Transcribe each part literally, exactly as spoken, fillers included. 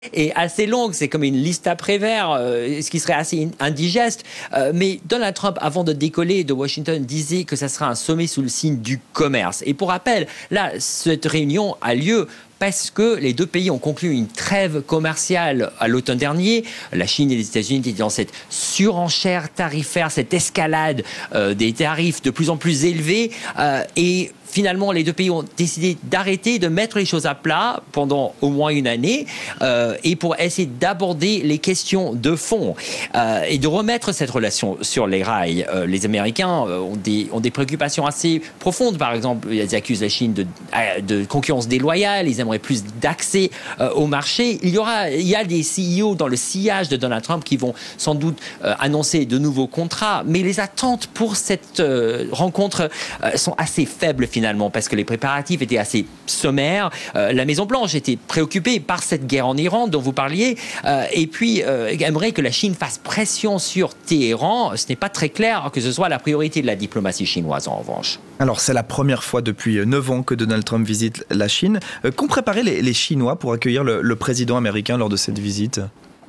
est assez longue, c'est comme une liste à Prévert, euh, ce qui serait assez indigeste. Euh, mais Donald Trump, avant de décoller de Washington, disait que ça sera un sommet sous le signe du commerce. Et pour rappel, là, cette réunion a lieu parce que les deux pays ont conclu une trêve commerciale à l'automne dernier. La Chine et les États-Unis étaient dans cette surenchère tarifaire, cette escalade euh, des tarifs de plus en plus élevés. Euh, et finalement, les deux pays ont décidé d'arrêter, de mettre les choses à plat pendant au moins une année euh, et pour essayer d'aborder les questions de fond euh, et de remettre cette relation sur les rails. Euh, les Américains euh, ont, des, ont des préoccupations assez profondes. Par exemple, ils accusent la Chine de, de concurrence déloyale, ils aimeraient plus d'accès euh, au marché. Il y aura, il y a des C E O dans le sillage de Donald Trump qui vont sans doute euh, annoncer de nouveaux contrats, mais les attentes pour cette euh, rencontre euh, sont assez faibles finalement. Finalement, parce que les préparatifs étaient assez sommaires. Euh, la Maison-Blanche était préoccupée par cette guerre en Iran dont vous parliez, euh, et puis euh, aimerait que la Chine fasse pression sur Téhéran. Ce n'est pas très clair que ce soit la priorité de la diplomatie chinoise, en revanche. Alors, c'est la première fois depuis neuf ans que Donald Trump visite la Chine. Euh, qu'ont préparé les, les Chinois pour accueillir le, le président américain lors de cette visite ?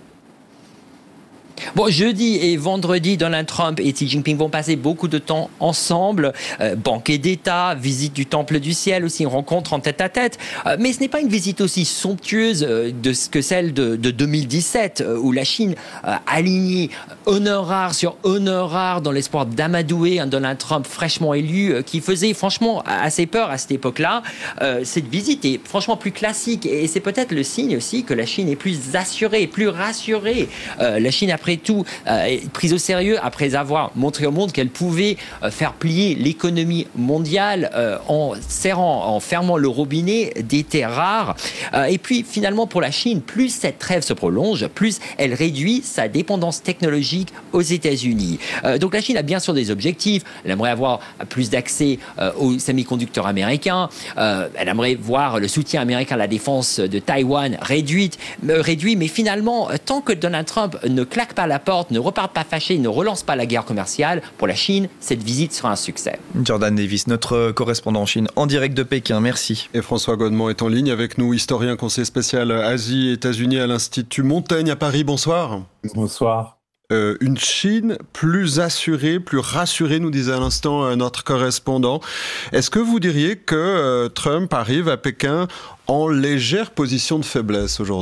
Bon, jeudi et vendredi, Donald Trump et Xi Jinping vont passer beaucoup de temps ensemble. Euh, banquet d'État, visite du Temple du Ciel, aussi une rencontre en tête-à-tête. Euh, mais ce n'est pas une visite aussi somptueuse euh, de, que celle de, de deux mille dix-sept, euh, où la Chine euh, alignait honneur rare sur honneur rare dans l'espoir d'amadouer un Donald Trump fraîchement élu, euh, qui faisait franchement assez peur à cette époque-là. Euh, cette visite est franchement plus classique et c'est peut-être le signe aussi que la Chine est plus assurée, plus rassurée. Euh, la Chine, après tout, euh, prise au sérieux après avoir montré au monde qu'elle pouvait euh, faire plier l'économie mondiale euh, en serrant, en fermant le robinet des terres rares. Euh, et puis finalement pour la Chine, plus cette trêve se prolonge, plus elle réduit sa dépendance technologique aux États-Unis. Euh, donc la Chine a bien sûr des objectifs. Elle aimerait avoir plus d'accès euh, aux semi-conducteurs américains. Euh, elle aimerait voir le soutien américain à la défense de Taïwan réduite, euh, réduit. Mais finalement, tant que Donald Trump ne claque pas la porte, ne repart pas fâché, ne relance pas la guerre commerciale, pour la Chine, cette visite sera un succès. Jordan Davis, notre correspondant en Chine, en direct de Pékin, merci. Et François Godement est en ligne avec nous, historien conseiller spécial Asie et États-Unis à l'Institut Montaigne à Paris. Bonsoir. Bonsoir. Euh, une Chine plus assurée, plus rassurée, nous disait à l'instant euh, notre correspondant. Est-ce que vous diriez que euh, Trump arrive à Pékin en légère position de faiblesse aujourd'hui ?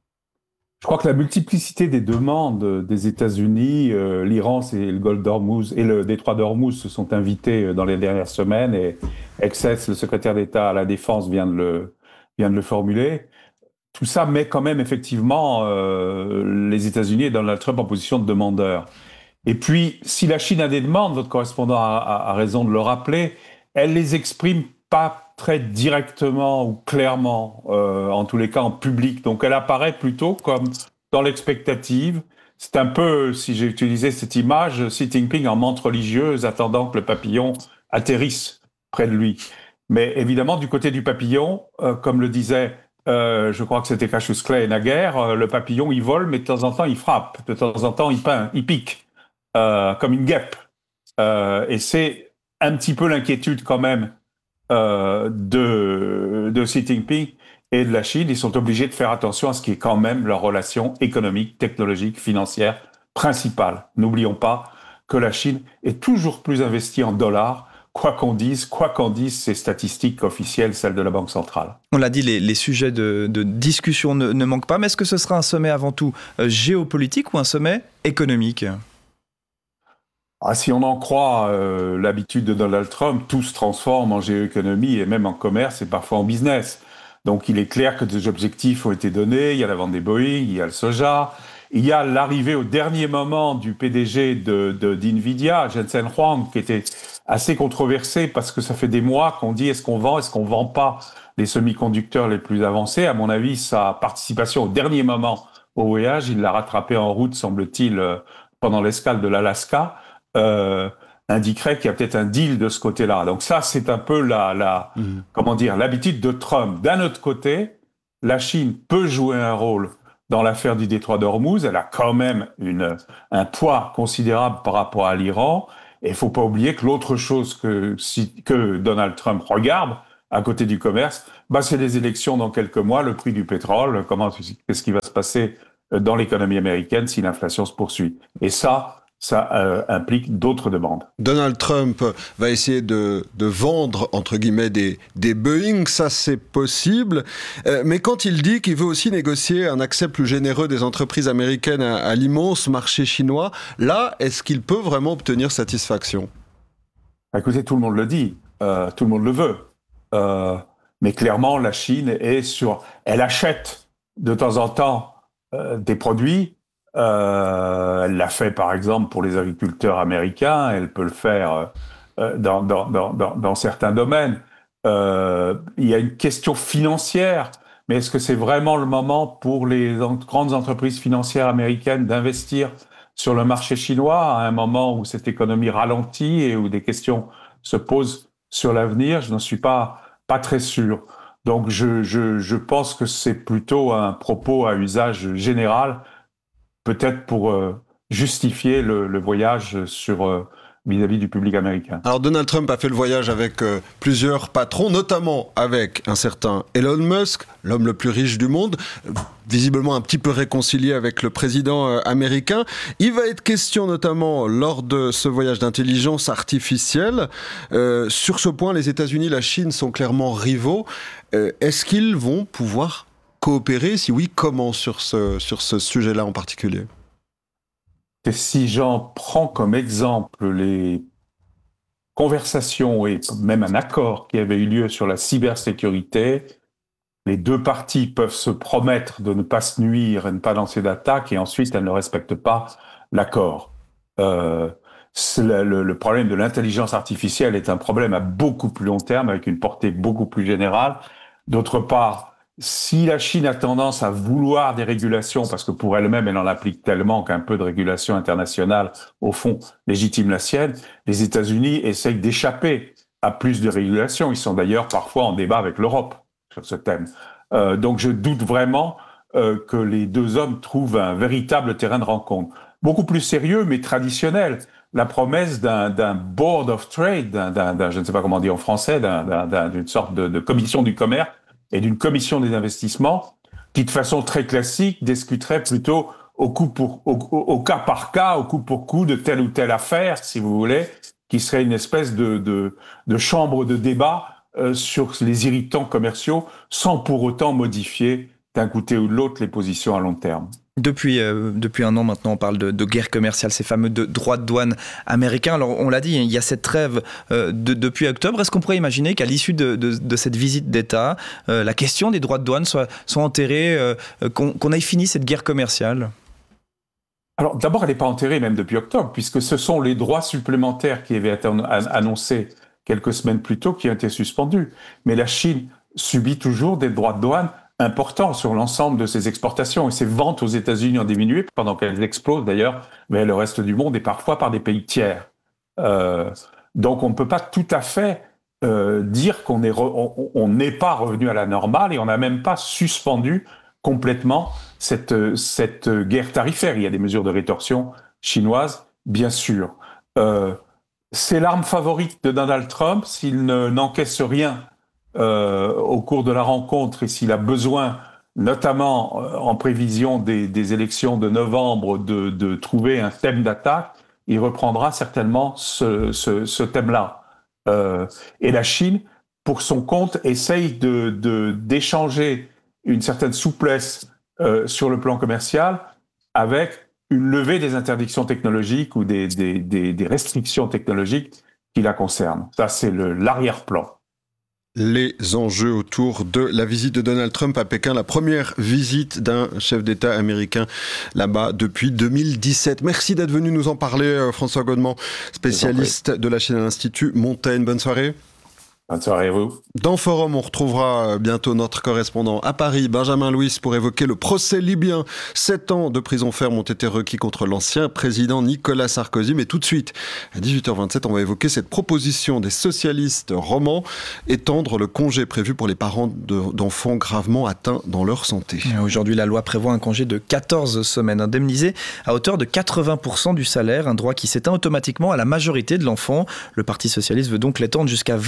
Je crois que la multiplicité des demandes des États-Unis, euh, l'Iran, c'est le Golfe d'Ormuz et le détroit d'Ormuz se sont invités dans les dernières semaines et Exès, le secrétaire d'État à la Défense, vient de le, vient de le formuler. Tout ça met quand même effectivement euh, les États-Unis et Donald Trump en position de demandeur. Et puis, si la Chine a des demandes, votre correspondant a, a, a raison de le rappeler, elle les exprime pas très directement ou clairement, euh, en tous les cas en public. Donc elle apparaît plutôt comme dans l'expectative. C'est un peu, si j'ai utilisé cette image, Xi Jinping en menthe religieuse attendant que le papillon atterrisse près de lui. Mais évidemment, du côté du papillon, euh, comme le disait, euh, je crois que c'était Cassius Clay naguère, euh, le papillon, il vole, mais de temps en temps, il frappe. De temps en temps, il peint, il pique, euh, comme une guêpe. Euh, et c'est un petit peu l'inquiétude quand même Euh, de, de Xi Jinping et de la Chine. Ils sont obligés de faire attention à ce qui est quand même leur relation économique, technologique, financière principale. N'oublions pas que la Chine est toujours plus investie en dollars, quoi qu'on dise, quoi qu'en disent ces statistiques officielles, celles de la Banque centrale. On l'a dit, les, les sujets de, de discussion ne, ne manquent pas, mais est-ce que ce sera un sommet avant tout euh, géopolitique ou un sommet économique ? Ah, si on en croit euh, l'habitude de Donald Trump, tout se transforme en géoéconomie et même en commerce et parfois en business. Donc il est clair que des objectifs ont été donnés. Il y a la vente des Boeing, il y a le soja, il y a l'arrivée au dernier moment du P D G de, de, d'NVIDIA, Jensen Huang, qui était assez controversé parce que ça fait des mois qu'on dit est-ce qu'on vend, est-ce qu'on vend pas les semi-conducteurs les plus avancés. À mon avis, sa participation au dernier moment au voyage, il l'a rattrapé en route, semble-t-il, pendant l'escale de l'Alaska. Euh, indiquerait qu'il y a peut-être un deal de ce côté-là. Donc ça, c'est un peu la, la mmh. comment dire, l'habitude de Trump. D'un autre côté, la Chine peut jouer un rôle dans l'affaire du détroit d'Ormuz. Elle a quand même une, un poids considérable par rapport à l'Iran. Et il faut pas oublier que l'autre chose que, si, que Donald Trump regarde à côté du commerce, bah, c'est les élections dans quelques mois, le prix du pétrole, comment, qu'est-ce qui va se passer dans l'économie américaine si l'inflation se poursuit. Et ça, ça euh, implique d'autres demandes. Donald Trump va essayer de, de vendre, entre guillemets, des, des Boeing, ça c'est possible. Euh, mais quand il dit qu'il veut aussi négocier un accès plus généreux des entreprises américaines à, à l'immense marché chinois, là, est-ce qu'il peut vraiment obtenir satisfaction ? Écoutez, tout le monde le dit, euh, tout le monde le veut. Euh, mais clairement, la Chine est sur... Elle achète de temps en temps euh, des produits. Euh, elle l'a fait, par exemple, pour les agriculteurs américains. Elle peut le faire euh, dans, dans, dans, dans certains domaines. Euh, il y a une question financière, mais est-ce que c'est vraiment le moment pour les grandes entreprises financières américaines d'investir sur le marché chinois à un moment où cette économie ralentit et où des questions se posent sur l'avenir? Je n'en suis pas, pas très sûr. Donc, je, je, je pense que c'est plutôt un propos à usage général, peut-être pour euh, justifier le, le voyage sur, euh, vis-à-vis du public américain. Alors Donald Trump a fait le voyage avec euh, plusieurs patrons, notamment avec un certain Elon Musk, l'homme le plus riche du monde, euh, visiblement un petit peu réconcilié avec le président euh, américain. Il va être question notamment lors de ce voyage d'intelligence artificielle. Euh, sur ce point, les États-Unis et la Chine sont clairement rivaux. Euh, est-ce qu'ils vont pouvoir coopérer? Si oui, comment sur ce, sur ce sujet-là en particulier? Et si j'en prends comme exemple les conversations et même un accord qui avait eu lieu sur la cybersécurité, les deux parties peuvent se promettre de ne pas se nuire et ne pas lancer d'attaque et ensuite elles ne respectent pas l'accord. Euh, le, le, le problème de l'intelligence artificielle est un problème à beaucoup plus long terme avec une portée beaucoup plus générale. D'autre part, si la Chine a tendance à vouloir des régulations, parce que pour elle-même, elle en applique tellement qu'un peu de régulation internationale, au fond, légitime la sienne, les États-Unis essayent d'échapper à plus de régulation. Ils sont d'ailleurs parfois en débat avec l'Europe sur ce thème. Euh, donc je doute vraiment euh, que les deux hommes trouvent un véritable terrain de rencontre. Beaucoup plus sérieux, mais traditionnel. La promesse d'un, d'un board of trade, d'un, d'un, d'un, je ne sais pas comment dire en français, d'un, d'un, d'une sorte de, de commission du commerce, et d'une commission des investissements qui, de façon très classique, discuterait plutôt au, coup pour, au, au cas par cas, au coup pour coup de telle ou telle affaire, si vous voulez, qui serait une espèce de, de, de chambre de débat euh, sur les irritants commerciaux, sans pour autant modifier d'un côté ou de l'autre les positions à long terme. Depuis, euh, depuis un an maintenant, on parle de, de guerre commerciale, ces fameux de, droits de douane américains. Alors, on l'a dit, il y a cette trêve euh, de, depuis octobre. Est-ce qu'on pourrait imaginer qu'à l'issue de, de, de cette visite d'État, euh, la question des droits de douane soit, soit enterrée, euh, qu'on, qu'on ait fini cette guerre commerciale? Alors, d'abord, elle n'est pas enterrée même depuis octobre, puisque ce sont les droits supplémentaires qui avaient été annoncés quelques semaines plus tôt qui ont été suspendus. Mais la Chine subit toujours des droits de douane important sur l'ensemble de ses exportations. Et ses ventes aux États-Unis ont diminué pendant qu'elles explosent d'ailleurs vers le reste du monde et parfois par des pays tiers. Euh, donc on ne peut pas tout à fait euh, dire qu'on est re, on n'est pas revenu à la normale et on n'a même pas suspendu complètement cette, cette guerre tarifaire. Il y a des mesures de rétorsion chinoises, bien sûr. Euh, c'est l'arme favorite de Donald Trump. S'il ne, n'encaisse rien Euh, au cours de la rencontre et s'il a besoin, notamment euh, en prévision des, des élections de novembre, de, de trouver un thème d'attaque, il reprendra certainement ce, ce, ce thème-là. Euh, et la Chine, pour son compte, essaye de, de, d'échanger une certaine souplesse euh, sur le plan commercial avec une levée des interdictions technologiques ou des, des, des, des restrictions technologiques qui la concernent. Ça, c'est le, l'arrière-plan. Les enjeux autour de la visite de Donald Trump à Pékin, la première visite d'un chef d'État américain là-bas depuis deux mille dix-sept. Merci d'être venu nous en parler, François Godement, spécialiste de la Chine à l'Institut Montaigne. Bonne soirée. Bonne soirée à vous. Dans Forum, on retrouvera bientôt notre correspondant à Paris, Benjamin Louis, pour évoquer le procès libyen. Sept ans de prison ferme ont été requis contre l'ancien président Nicolas Sarkozy. Mais tout de suite, à dix-huit heures vingt-sept, on va évoquer cette proposition des socialistes romans, étendre le congé prévu pour les parents de, d'enfants gravement atteints dans leur santé. Aujourd'hui, la loi prévoit un congé de quatorze semaines, indemnisé à hauteur de quatre-vingts pour cent du salaire, un droit qui s'éteint automatiquement à la majorité de l'enfant. Le Parti socialiste veut donc l'étendre jusqu'à vingt-cinq ans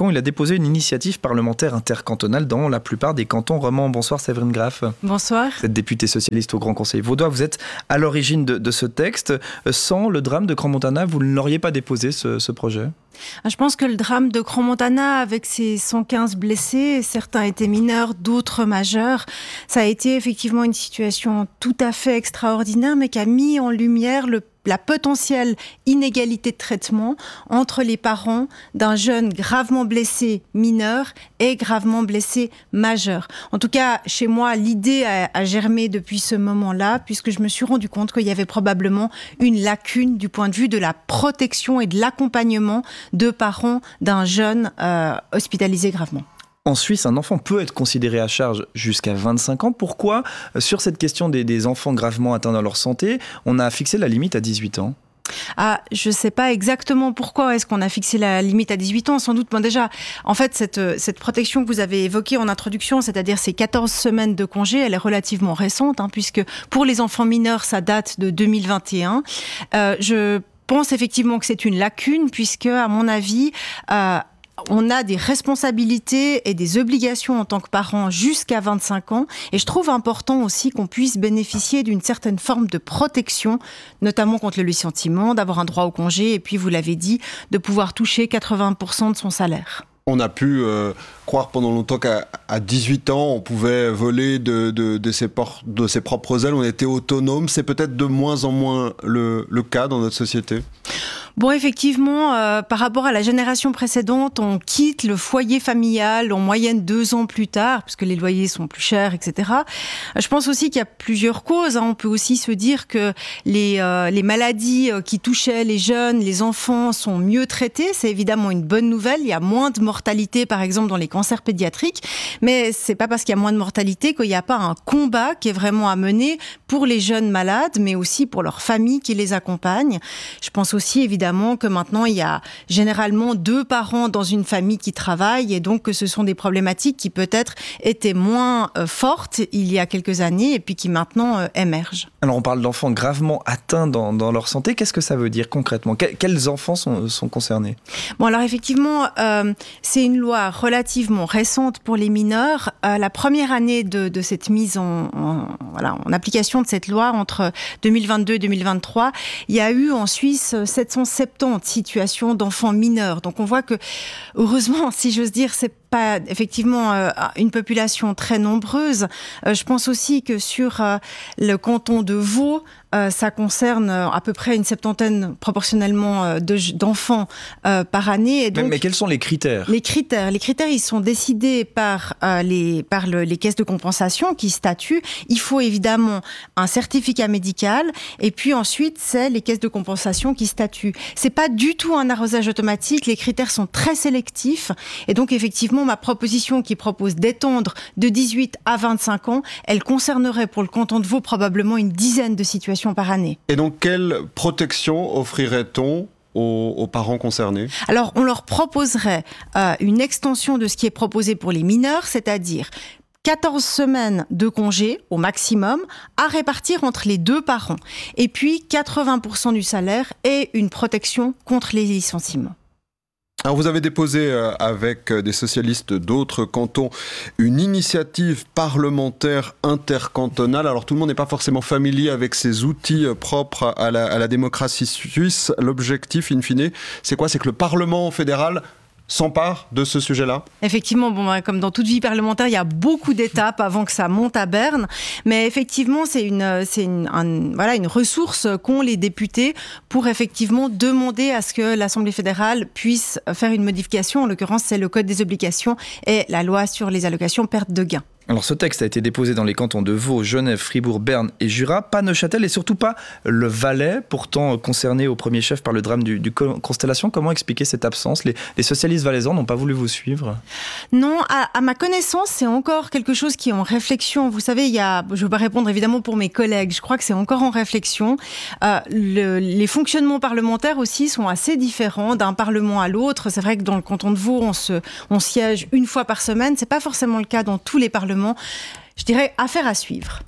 ans, il a déposé une initiative parlementaire intercantonale dans la plupart des cantons romans. Bonsoir Séverine Graff. Bonsoir. Vous êtes députée socialiste au Grand Conseil vaudois. Vous êtes à l'origine de, de ce texte. Sans le drame de Crans-Montana, vous ne l'auriez pas déposé ce, ce projet ? Je pense que le drame de Crans-Montana, avec ses cent quinze blessés, certains étaient mineurs, d'autres majeurs, ça a été effectivement une situation tout à fait extraordinaire, mais qui a mis en lumière le la potentielle inégalité de traitement entre les parents d'un jeune gravement blessé mineur et gravement blessé majeur. En tout cas, chez moi, l'idée a, a germé depuis ce moment-là, puisque je me suis rendu compte qu'il y avait probablement une lacune du point de vue de la protection et de l'accompagnement de parents d'un jeune euh, hospitalisé gravement. En Suisse, un enfant peut être considéré à charge jusqu'à vingt-cinq ans. Pourquoi, sur cette question des, des enfants gravement atteints dans leur santé, on a fixé la limite à dix-huit ans ? Ah, je ne sais pas exactement pourquoi est-ce qu'on a fixé la limite à dix-huit ans. Sans doute, bon, déjà, en fait, cette, cette protection que vous avez évoquée en introduction, c'est-à-dire ces quatorze semaines de congé, elle est relativement récente, hein, puisque pour les enfants mineurs, ça date de deux mille vingt et un. Euh, je pense effectivement que c'est une lacune, puisque, à mon avis, euh, on a des responsabilités et des obligations en tant que parents jusqu'à vingt-cinq ans. Et je trouve important aussi qu'on puisse bénéficier d'une certaine forme de protection, notamment contre le licenciement, d'avoir un droit au congé et puis, vous l'avez dit, de pouvoir toucher quatre-vingts pour cent de son salaire. On a pu euh, croire pendant longtemps qu'à à dix-huit ans, on pouvait voler de, de, de, ses por- de ses propres ailes, on était autonome. C'est peut-être de moins en moins le, le cas dans notre société. Bon, effectivement, euh, par rapport à la génération précédente, on quitte le foyer familial en moyenne deux ans plus tard, puisque les loyers sont plus chers, et cetera. Je pense aussi qu'il y a plusieurs causes, hein. On peut aussi se dire que les, euh, les maladies qui touchaient les jeunes, les enfants, sont mieux traitées. C'est évidemment une bonne nouvelle. Il y a moins de mortalité, par exemple, dans les cancers pédiatriques. Mais c'est pas parce qu'il y a moins de mortalité qu'il n'y a pas un combat qui est vraiment à mener pour les jeunes malades, mais aussi pour leurs familles qui les accompagnent. Je pense aussi, évidemment, Évidemment que maintenant, il y a généralement deux parents dans une famille qui travaillent et donc que ce sont des problématiques qui peut-être étaient moins euh, fortes il y a quelques années et puis qui maintenant euh, émergent. Alors on parle d'enfants gravement atteints dans, dans leur santé. Qu'est-ce que ça veut dire concrètement ? Quels, quels enfants sont, sont concernés ? Bon, alors effectivement, euh, c'est une loi relativement récente pour les mineurs. Euh, la première année de, de cette mise en, en, voilà, en application de cette loi, entre deux mille vingt-deux et deux mille vingt-trois, il y a eu en Suisse sept cent soixante-dix situations d'enfants mineurs. Donc on voit que, heureusement, si j'ose dire, c'est pas effectivement euh, une population très nombreuse. Euh, je pense aussi que sur euh, le canton de Vaud, euh, ça concerne euh, à peu près une septantaine proportionnellement euh, de, d'enfants euh, par année. Et donc, mais, mais quels sont les critères ? Les critères, les critères, ils sont décidés par euh, les par le, les caisses de compensation qui statuent. Il faut évidemment un certificat médical, et puis ensuite c'est les caisses de compensation qui statuent. C'est pas du tout un arrosage automatique. Les critères sont très sélectifs, et donc effectivement, ma proposition qui propose d'étendre de dix-huit à vingt-cinq ans, elle concernerait pour le canton de Vaud probablement une dizaine de situations par année. Et donc, quelle protection offrirait-on aux, aux parents concernés ? Alors, on leur proposerait euh, une extension de ce qui est proposé pour les mineurs, c'est-à-dire quatorze semaines de congé au maximum à répartir entre les deux parents. Et puis, quatre-vingts pour cent du salaire et une protection contre les licenciements. Alors vous avez déposé euh, avec des socialistes d'autres cantons une initiative parlementaire intercantonale. Alors tout le monde n'est pas forcément familier avec ces outils euh, propres à la, à la démocratie suisse. L'objectif, in fine, c'est quoi ? C'est que le Parlement fédéral s'empare de ce sujet-là ? Effectivement, bon, comme dans toute vie parlementaire, il y a beaucoup d'étapes avant que ça monte à Berne. Mais effectivement, c'est une, c'est une, un, voilà, une ressource qu'ont les députés pour effectivement demander à ce que l'Assemblée fédérale puisse faire une modification. En l'occurrence, c'est le Code des obligations et la loi sur les allocations perte de gain. Alors ce texte a été déposé dans les cantons de Vaud, Genève, Fribourg, Berne et Jura, pas Neuchâtel et surtout pas le Valais, pourtant concerné au premier chef par le drame du, du Constellation. Comment expliquer cette absence ? les, les socialistes valaisans n'ont pas voulu vous suivre ? Non, à, à ma connaissance, c'est encore quelque chose qui est en réflexion. Vous savez, il y a, je ne veux pas répondre évidemment pour mes collègues, je crois que c'est encore en réflexion. Euh, le, les fonctionnements parlementaires aussi sont assez différents d'un parlement à l'autre. C'est vrai que dans le canton de Vaud, on, se, on siège une fois par semaine. Ce n'est pas forcément le cas dans tous les parlements. Je dirais affaire à suivre.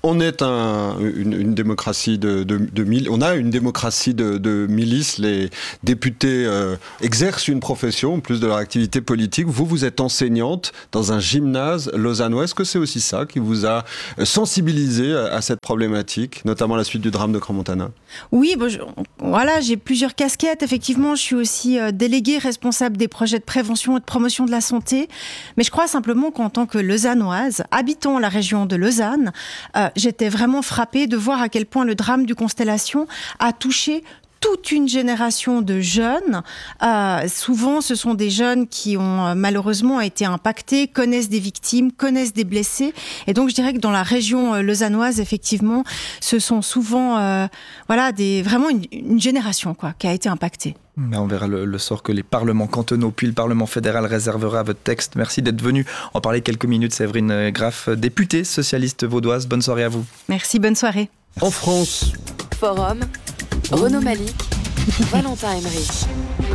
On est un, une, une démocratie de, de, de mil, on a une démocratie de, de milices. Les députés euh, exercent une profession en plus de leur activité politique. Vous, vous êtes enseignante dans un gymnase lausannois. Est-ce que c'est aussi ça qui vous a sensibilisé à, à cette problématique, notamment à la suite du drame de Crans-Montana? Oui, bon, je, voilà, j'ai plusieurs casquettes. Effectivement, je suis aussi euh, déléguée responsable des projets de prévention et de promotion de la santé. Mais je crois simplement qu'en tant que lausannoise, habitant la région de Lausanne, euh, j'étais vraiment frappée de voir à quel point le drame du Constellation a touché toute une génération de jeunes. Euh, souvent, ce sont des jeunes qui ont euh, malheureusement été impactés, connaissent des victimes, connaissent des blessés. Et donc, je dirais que dans la région euh, lausannoise, effectivement, ce sont souvent, euh, voilà, des, vraiment une, une génération quoi, qui a été impactée. Mais on verra le, le sort que les parlements cantonaux puis le Parlement fédéral réservera à votre texte. Merci d'être venu en parler quelques minutes, Séverine Graff, députée socialiste vaudoise. Bonne soirée à vous. Merci, bonne soirée. En France. Forum, Renaud Malik, Valentin Emery.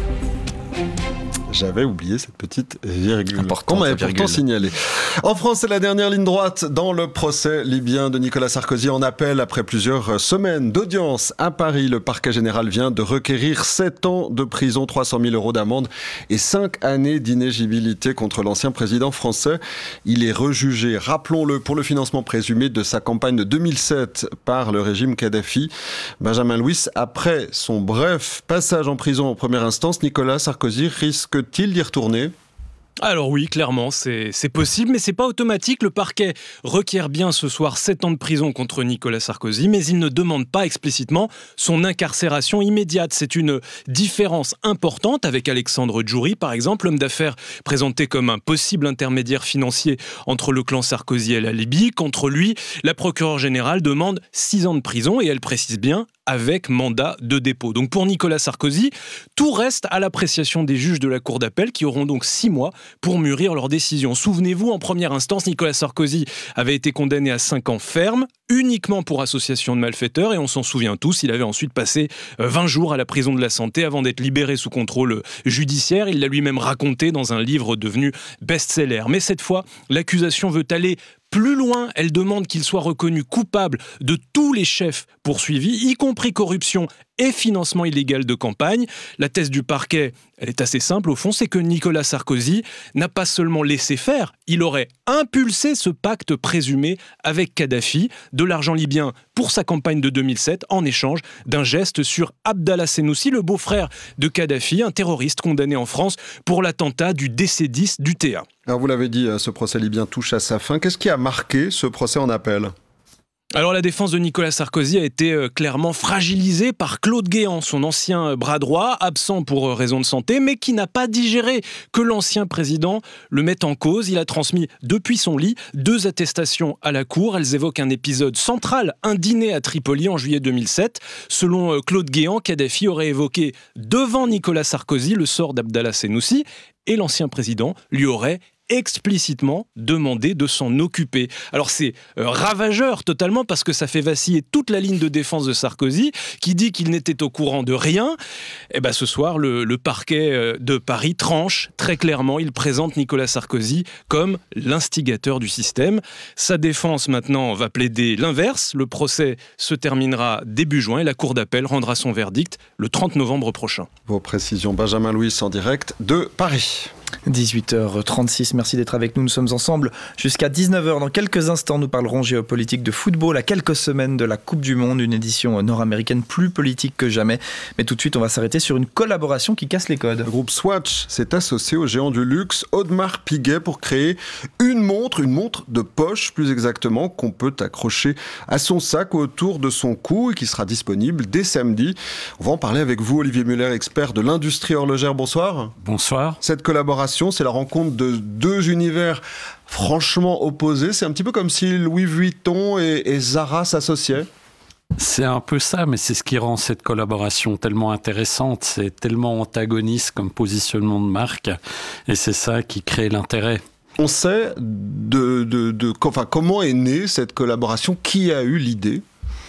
J'avais oublié cette petite virgule. Important, qu'on m'avait pourtant signalé. En France, c'est la dernière ligne droite dans le procès libyen de Nicolas Sarkozy en appel après plusieurs semaines d'audience à Paris. Le parquet général vient de requérir sept ans de prison, trois cent mille euros d'amende et cinq années d'inéligibilité contre l'ancien président français. Il est rejugé, rappelons-le, pour le financement présumé de sa campagne de deux mille sept par le régime Kadhafi. Benjamin Louis, après son bref passage en prison en première instance, Nicolas Sarkozy risque-t-il d'y retourner ? Alors oui, clairement, c'est, c'est possible, mais c'est pas automatique. Le parquet requiert bien ce soir sept ans de prison contre Nicolas Sarkozy, mais il ne demande pas explicitement son incarcération immédiate. C'est une différence importante avec Alexandre Djouri, par exemple, l'homme d'affaires présenté comme un possible intermédiaire financier entre le clan Sarkozy et la Libye. Contre lui, la procureure générale demande six ans de prison et elle précise bien avec mandat de dépôt. Donc pour Nicolas Sarkozy, tout reste à l'appréciation des juges de la Cour d'appel qui auront donc six mois pour mûrir leur décision. Souvenez-vous, en première instance, Nicolas Sarkozy avait été condamné à cinq ans ferme, uniquement pour association de malfaiteurs, et on s'en souvient tous, il avait ensuite passé vingt jours à la prison de la Santé avant d'être libéré sous contrôle judiciaire. Il l'a lui-même raconté dans un livre devenu best-seller. Mais cette fois, l'accusation veut aller plus loin, elle demande qu'il soit reconnu coupable de tous les chefs poursuivis, y compris corruption et financement illégal de campagne. La thèse du parquet, elle est assez simple au fond, c'est que Nicolas Sarkozy n'a pas seulement laissé faire, il aurait impulsé ce pacte présumé avec Kadhafi, de l'argent libyen pour sa campagne de deux mille sept, en échange d'un geste sur Abdallah Senoussi, le beau-frère de Kadhafi, un terroriste condamné en France pour l'attentat du D C dix du T A. Alors vous l'avez dit, ce procès libyen touche à sa fin. Qu'est-ce qui a marqué ce procès en appel ? Alors la défense de Nicolas Sarkozy a été euh, clairement fragilisée par Claude Guéant, son ancien bras droit, absent pour euh, raison de santé, mais qui n'a pas digéré que l'ancien président le mette en cause. Il a transmis depuis son lit deux attestations à la cour. Elles évoquent un épisode central, un dîner à Tripoli en juillet deux mille sept. Selon euh, Claude Guéant, Kadhafi aurait évoqué devant Nicolas Sarkozy le sort d'Abdallah Senoussi et l'ancien président lui aurait explicitement demandé de s'en occuper. Alors c'est euh, ravageur totalement parce que ça fait vaciller toute la ligne de défense de Sarkozy qui dit qu'il n'était au courant de rien. Et ben ce soir, le, le parquet de Paris tranche très clairement. Il présente Nicolas Sarkozy comme l'instigateur du système. Sa défense maintenant va plaider l'inverse. Le procès se terminera début juin et la Cour d'appel rendra son verdict le trente novembre prochain. Vos précisions, Benjamin Louis en direct de Paris. dix-huit heures trente-six, merci d'être avec nous. Nous sommes ensemble jusqu'à dix-neuf heures. Dans quelques instants, nous parlerons géopolitique de football à quelques semaines de la Coupe du Monde, une édition nord-américaine plus politique que jamais. Mais tout de suite, on va s'arrêter sur une collaboration qui casse les codes. Le groupe Swatch s'est associé au géant du luxe Audemars Piguet pour créer une montre, une montre de poche plus exactement, qu'on peut accrocher à son sac autour de son cou et qui sera disponible dès samedi. On va en parler avec vous, Olivier Muller, expert de l'industrie horlogère. Bonsoir. Bonsoir. Cette collaboration, c'est la rencontre de deux univers franchement opposés. C'est un petit peu comme si Louis Vuitton et, et Zara s'associaient. C'est un peu ça, mais c'est ce qui rend cette collaboration tellement intéressante. C'est tellement antagoniste comme positionnement de marque, et c'est ça qui crée l'intérêt. On sait de, de, de, enfin, comment est née cette collaboration, qui a eu l'idée ?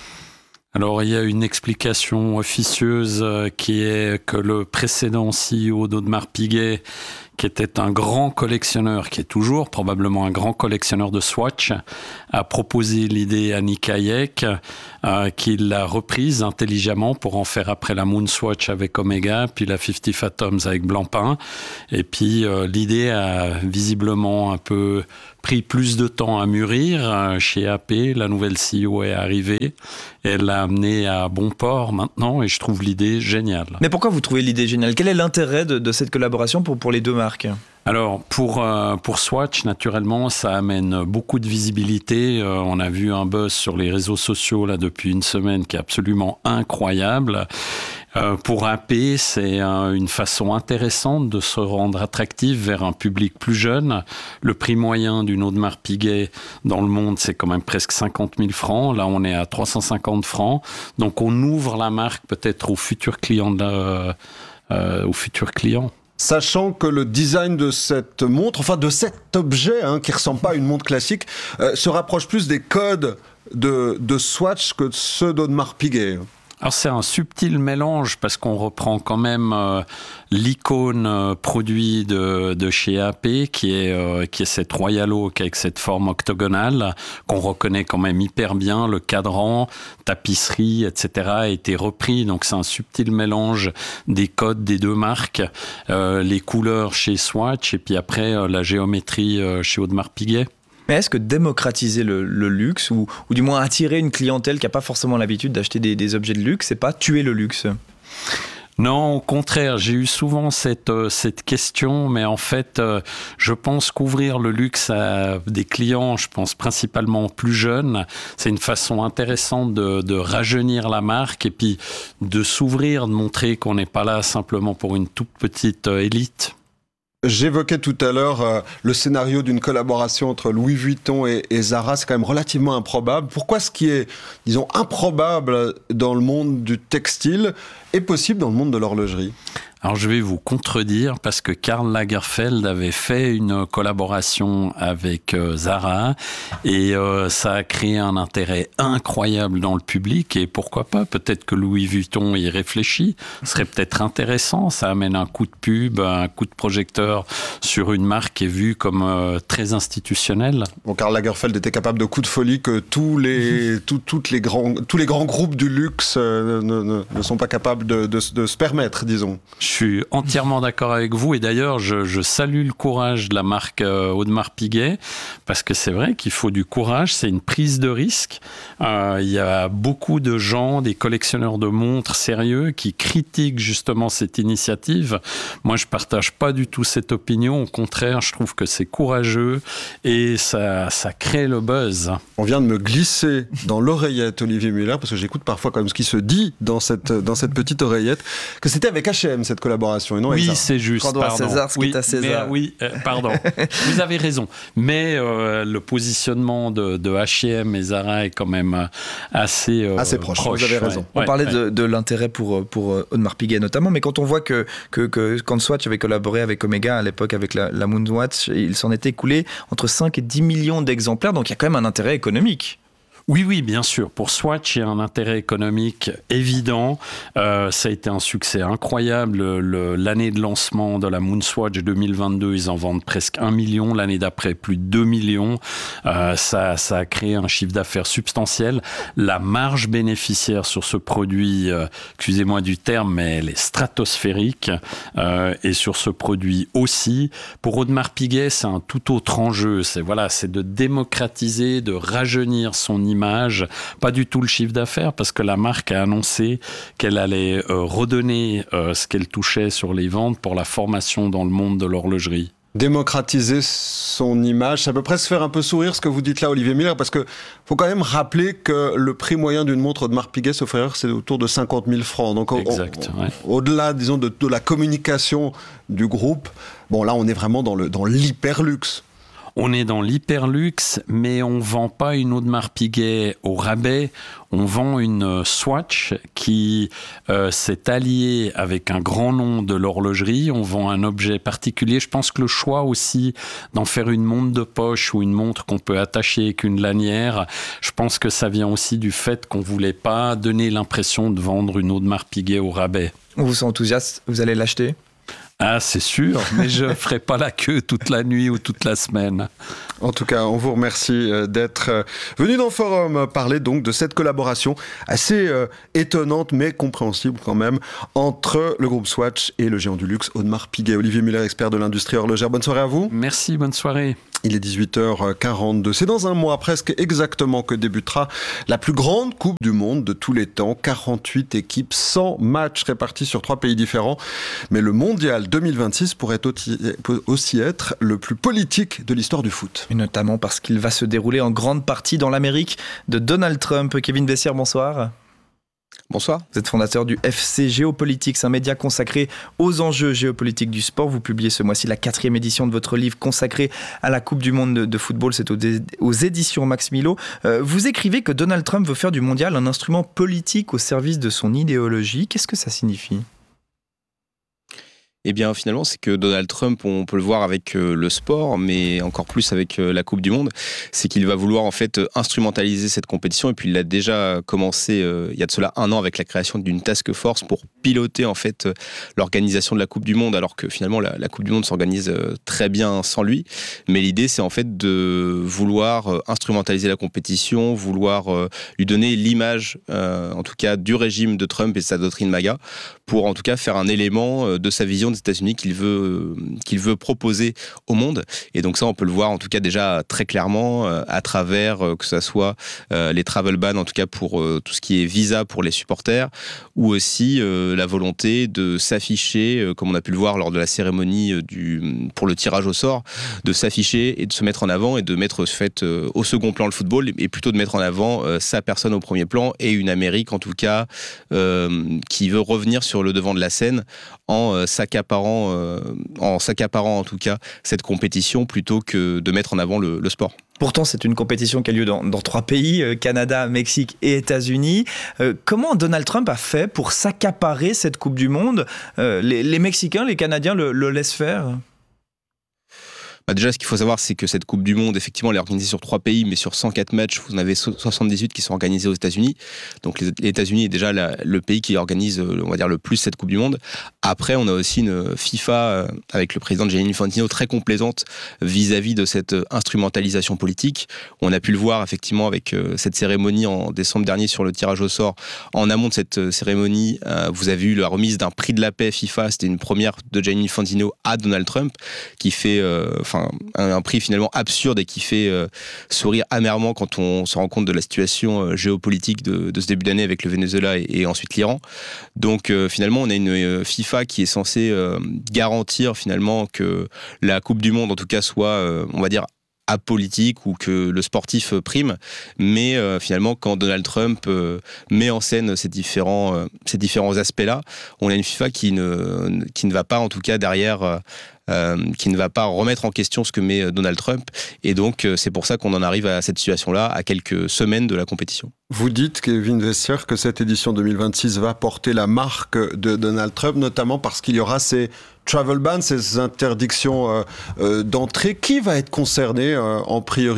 Alors, il y a une explication officieuse qui est que le précédent C E O d'Audemars Piguet, qui était un grand collectionneur, qui est toujours probablement un grand collectionneur de Swatch, a proposé l'idée à Nick Hayek, euh, qui l'a reprise intelligemment pour en faire après la Moon Swatch avec Omega, puis la cinquante Fathoms avec Blancpain. Et puis euh, l'idée a visiblement un peu pris plus de temps à mûrir. Chez A P, la nouvelle C E O est arrivée. Elle l'a amené à bon port maintenant et je trouve l'idée géniale. Mais pourquoi vous trouvez l'idée géniale ? Quel est l'intérêt de, de cette collaboration pour, pour les deux marques ? Alors, pour, euh, pour Swatch, naturellement, ça amène beaucoup de visibilité. Euh, on a vu un buzz sur les réseaux sociaux là depuis une semaine qui est absolument incroyable. Euh, pour A P, c'est euh, une façon intéressante de se rendre attractif vers un public plus jeune. Le prix moyen d'une Audemars Piguet dans le monde, c'est quand même presque cinquante mille francs. Là, on est à trois cent cinquante francs. Donc, on ouvre la marque peut-être aux futurs clients. De, euh, euh, aux futurs clients. Sachant que le design de cette montre, enfin de cet objet, hein, qui ne ressemble pas à une montre classique, euh, se rapproche plus des codes de, de Swatch que de ceux d'Audemars Piguet. Alors c'est un subtil mélange parce qu'on reprend quand même euh, l'icône euh, produit de, de chez A P qui est, euh, qui est cette Royal Oak avec cette forme octogonale qu'on reconnaît quand même hyper bien. Le cadran, tapisserie, et cetera a été repris. Donc c'est un subtil mélange des codes des deux marques, euh, les couleurs chez Swatch et puis après euh, la géométrie euh, chez Audemars Piguet. Mais est-ce que démocratiser le, le luxe, ou, ou du moins attirer une clientèle qui n'a pas forcément l'habitude d'acheter des, des objets de luxe, c'est pas tuer le luxe ? Non, au contraire, j'ai eu souvent cette, euh, cette question, mais en fait, euh, je pense qu'ouvrir le luxe à des clients, je pense principalement plus jeunes, c'est une façon intéressante de, de rajeunir la marque et puis de s'ouvrir, de montrer qu'on n'est pas là simplement pour une toute petite euh, élite. J'évoquais tout à l'heure euh, le scénario d'une collaboration entre Louis Vuitton et, et Zara, c'est quand même relativement improbable. Pourquoi ce qui est, disons, improbable dans le monde du textile est possible dans le monde de l'horlogerie ? Alors je vais vous contredire parce que Karl Lagerfeld avait fait une collaboration avec euh, Zara et euh, ça a créé un intérêt incroyable dans le public et pourquoi pas, peut-être que Louis Vuitton y réfléchit, ce serait peut-être intéressant, ça amène un coup de pub, un coup de projecteur sur une marque qui est vue comme euh, très institutionnelle. Bon, Karl Lagerfeld était capable de coups de folie que tous les, tout, toutes les grands, tous les grands groupes du luxe euh, ne, ne, ne sont pas capables de, de, de se permettre, disons. Je suis entièrement d'accord avec vous et d'ailleurs je, je salue le courage de la marque euh, Audemars Piguet parce que c'est vrai qu'il faut du courage, c'est une prise de risque. Euh, il y a beaucoup de gens, des collectionneurs de montres sérieux qui critiquent justement cette initiative. Moi je partage pas du tout cette opinion, au contraire je trouve que c'est courageux et ça, ça crée le buzz. On vient de me glisser dans l'oreillette Olivier Muller parce que j'écoute parfois quand même ce qui se dit dans cette, dans cette petite oreillette que c'était avec H et M cette collaboration. Et non, oui, c'est juste. Rendons à César ce qui oui, est à César. Mais, oui, euh, pardon. Vous avez raison. Mais euh, le positionnement de, de H et M et Zara est quand même assez, euh, assez proche. proche. Vous avez raison. Ouais. On ouais, parlait ouais. de, de l'intérêt pour, pour Audemars Piguet notamment, mais quand on voit que, que, que quand Swatch avait collaboré avec Omega à l'époque avec la, la Moonwatch, il s'en était écoulé entre cinq et dix millions d'exemplaires, donc il y a quand même un intérêt économique. Oui, oui, bien sûr. Pour Swatch, il y a un intérêt économique évident. Euh, ça a été un succès incroyable. Le, l'année de lancement de la Moon Swatch deux mille vingt-deux, ils en vendent presque un million. L'année d'après, plus de deux millions. Euh, ça, ça a créé un chiffre d'affaires substantiel. La marge bénéficiaire sur ce produit, euh, excusez-moi du terme, mais elle est stratosphérique. Euh, et sur ce produit aussi. Pour Audemars Piguet, c'est un tout autre enjeu. C'est, voilà, c'est de démocratiser, de rajeunir son image. Pas du tout le chiffre d'affaires parce que la marque a annoncé qu'elle allait euh, redonner euh, ce qu'elle touchait sur les ventes pour la formation dans le monde de l'horlogerie. Démocratiser son image, ça peut presque faire un peu sourire ce que vous dites là, Olivier Miller, parce que faut quand même rappeler que le prix moyen d'une montre Audemars Piguet, sauf erreur, c'est autour de cinquante mille francs. Donc exact, on, ouais. au-delà, disons, de, de la communication du groupe, bon là on est vraiment dans, le, dans l'hyperluxe. On est dans l'hyperluxe, mais on vend pas une Audemars Piguet au rabais. On vend une Swatch qui euh, s'est alliée avec un grand nom de l'horlogerie. On vend un objet particulier. Je pense que le choix aussi d'en faire une montre de poche ou une montre qu'on peut attacher avec une lanière, je pense que ça vient aussi du fait qu'on voulait pas donner l'impression de vendre une Audemars Piguet au rabais. On vous sent enthousiaste, vous allez l'acheter ? Ah, c'est sûr, mais je ne ferai pas la queue toute la nuit ou toute la semaine. En tout cas, on vous remercie d'être venu dans le Forum parler donc de cette collaboration assez euh, étonnante mais compréhensible quand même entre le groupe Swatch et le géant du luxe Audemars Piguet. Olivier Muller, expert de l'industrie horlogère. Bonne soirée à vous. Merci, bonne soirée. Il est dix-huit heures quarante-deux. C'est dans un mois presque exactement que débutera la plus grande Coupe du Monde de tous les temps. quarante-huit équipes, cent matchs répartis sur trois pays différents. Mais le Mondial deux mille vingt-six pourrait aussi être le plus politique de l'histoire du foot. Et notamment parce qu'il va se dérouler en grande partie dans l'Amérique de Donald Trump. Kevin Bessières, bonsoir. Bonsoir. Vous êtes fondateur du F C Géopolitics, un média consacré aux enjeux géopolitiques du sport. Vous publiez ce mois-ci la quatrième édition de votre livre consacré à la Coupe du Monde de football. C'est aux éditions Max Milo. Vous écrivez que Donald Trump veut faire du mondial un instrument politique au service de son idéologie. Qu'est-ce que ça signifie ? Eh bien, finalement, c'est que Donald Trump, on peut le voir avec euh, le sport, mais encore plus avec euh, la Coupe du Monde, c'est qu'il va vouloir en fait instrumentaliser cette compétition. Et puis, il a déjà commencé euh, il y a de cela un an avec la création d'une task force pour piloter en fait euh, l'organisation de la Coupe du Monde, alors que finalement la, la Coupe du Monde s'organise euh, très bien sans lui. Mais l'idée, c'est en fait de vouloir euh, instrumentaliser la compétition, vouloir euh, lui donner l'image, euh, en tout cas, du régime de Trump et de sa doctrine MAGA, pour en tout cas faire un élément euh, de sa vision des États-Unis qu'il veut, qu'il veut proposer au monde. Et donc ça, on peut le voir en tout cas déjà très clairement euh, à travers euh, que ce soit euh, les travel bans, en tout cas pour euh, tout ce qui est visa pour les supporters, ou aussi euh, la volonté de s'afficher, euh, comme on a pu le voir lors de la cérémonie euh, du, pour le tirage au sort, de s'afficher et de se mettre en avant et de mettre fait, euh, au second plan le football, et plutôt de mettre en avant euh, sa personne au premier plan, et une Amérique en tout cas euh, qui veut revenir sur le devant de la scène en euh, s'accaparant, euh, en s'accaparant en tout cas cette compétition plutôt que de mettre en avant le, le sport. Pourtant, c'est une compétition qui a lieu dans, dans trois pays, euh, Canada, Mexique et États-Unis. Euh, comment Donald Trump a fait pour s'accaparer cette Coupe du Monde ? euh, les, les Mexicains, les Canadiens le, le laissent faire ? Bah déjà, ce qu'il faut savoir, c'est que cette Coupe du Monde, effectivement, elle est organisée sur trois pays, mais sur cent quatre matchs, vous en avez soixante-dix-huit qui sont organisés aux États-Unis. Donc, les, les États-Unis est déjà la, le pays qui organise, on va dire, le plus cette Coupe du Monde. Après, on a aussi une FIFA avec le président Gianni Infantino très complaisante vis-à-vis de cette instrumentalisation politique. On a pu le voir, effectivement, avec cette cérémonie en décembre dernier sur le tirage au sort. En amont de cette cérémonie, vous avez eu la remise d'un prix de la paix FIFA. C'était une première de Gianni Infantino à Donald Trump, qui fait, enfin, Un, un prix finalement absurde et qui fait euh, sourire amèrement quand on se rend compte de la situation euh, géopolitique de, de ce début d'année avec le Venezuela et, et ensuite l'Iran. Donc euh, finalement, on a une euh, FIFA qui est censée euh, garantir finalement que la Coupe du Monde, en tout cas, soit, euh, on va dire, apolitique ou que le sportif prime, mais euh, finalement quand Donald Trump euh, met en scène ces différents, euh, ces différents aspects-là, on a une FIFA qui ne, qui ne va pas en tout cas derrière... Euh, Euh, qui ne va pas remettre en question ce que met Donald Trump. Et donc, euh, c'est pour ça qu'on en arrive à cette situation-là, à quelques semaines de la compétition. Vous dites, Kevin Bessières, que cette édition deux mille vingt-six va porter la marque de Donald Trump, notamment parce qu'il y aura ces travel bans, ces interdictions euh, euh, d'entrée. Qui va être concerné euh, en priorité ?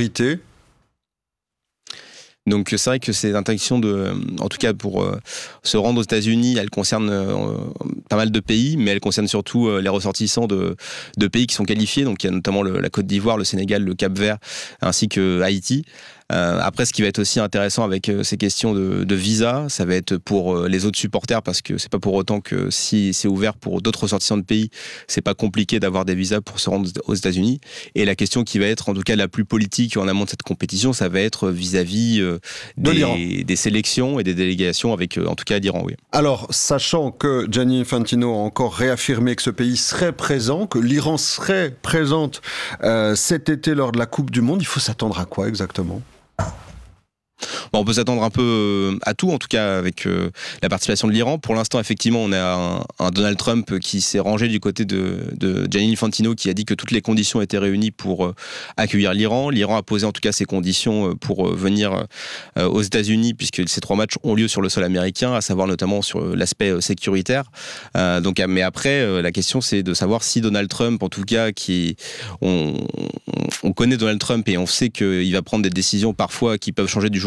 Donc c'est vrai que ces interdictions, de, en tout cas pour euh, se rendre aux États-Unis, elles concernent euh, pas mal de pays, mais elles concernent surtout euh, les ressortissants de, de pays qui sont qualifiés. Donc il y a notamment le, la Côte d'Ivoire, le Sénégal, le Cap-Vert, ainsi que Haïti. Euh, après, ce qui va être aussi intéressant avec euh, ces questions de, de visa, ça va être pour euh, les autres supporters, parce que c'est pas pour autant que si c'est ouvert pour d'autres ressortissants de pays, c'est pas compliqué d'avoir des visas pour se rendre aux États-Unis. Et la question qui va être en tout cas la plus politique en amont de cette compétition, ça va être vis-à-vis euh, des, des sélections et des délégations avec euh, en tout cas l'Iran. Oui. Alors, sachant que Gianni Infantino a encore réaffirmé que ce pays serait présent, que l'Iran serait présente euh, cet été lors de la Coupe du Monde, il faut s'attendre à quoi exactement ? Bon, on peut s'attendre un peu à tout, en tout cas avec euh, la participation de l'Iran. Pour l'instant, effectivement, on a un, un Donald Trump qui s'est rangé du côté de, de Gianni Infantino, qui a dit que toutes les conditions étaient réunies pour euh, accueillir l'Iran. L'Iran a posé en tout cas ses conditions pour euh, venir euh, aux États-Unis, puisque ces trois matchs ont lieu sur le sol américain, à savoir notamment sur l'aspect euh, sécuritaire. Euh, donc, mais après, euh, la question, c'est de savoir si Donald Trump, en tout cas, qui on, on connaît Donald Trump et on sait qu'il va prendre des décisions parfois qui peuvent changer du jour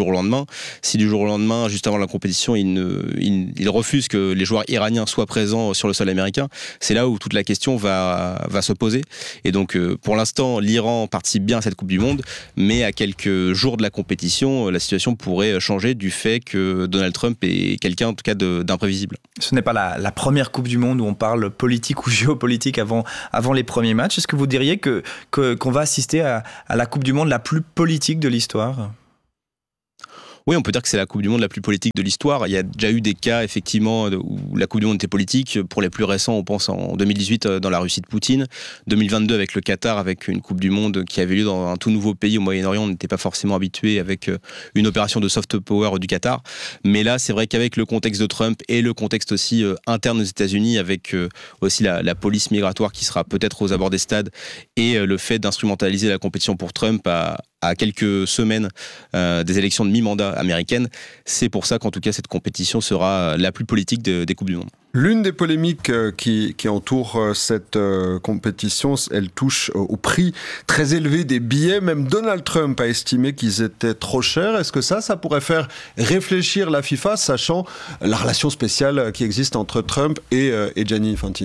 jour au lendemain. Si du jour au lendemain, juste avant la compétition, il, ne, il, il refuse que les joueurs iraniens soient présents sur le sol américain, c'est là où toute la question va, va se poser. Et donc, euh, pour l'instant, l'Iran participe bien à cette Coupe du Monde, mais à quelques jours de la compétition, la situation pourrait changer du fait que Donald Trump est quelqu'un, en tout cas, de, d'imprévisible. Ce n'est pas la, la première Coupe du Monde où on parle politique ou géopolitique avant, avant les premiers matchs. Est-ce que vous diriez que, que, qu'on va assister à, à la Coupe du Monde la plus politique de l'histoire ? Oui, on peut dire que c'est la Coupe du Monde la plus politique de l'histoire. Il y a déjà eu des cas, effectivement, où la Coupe du Monde était politique. Pour les plus récents, on pense en deux mille dix-huit dans la Russie de Poutine, deux mille vingt-deux avec le Qatar, avec une Coupe du Monde qui avait lieu dans un tout nouveau pays au Moyen-Orient. On n'était pas forcément habitué avec une opération de soft power du Qatar. Mais là, c'est vrai qu'avec le contexte de Trump et le contexte aussi interne aux États-Unis, avec aussi la, la police migratoire qui sera peut-être aux abords des stades et le fait d'instrumentaliser la compétition pour Trump à à quelques semaines euh, des élections de mi-mandat américaines. C'est pour ça qu'en tout cas, cette compétition sera la plus politique de, des Coupes du Monde. L'une des polémiques qui, qui entoure cette compétition, elle touche au prix très élevé des billets. Même Donald Trump a estimé qu'ils étaient trop chers. Est-ce que ça, ça pourrait faire réfléchir la FIFA, sachant la relation spéciale qui existe entre Trump et, et Gianni Infantino ?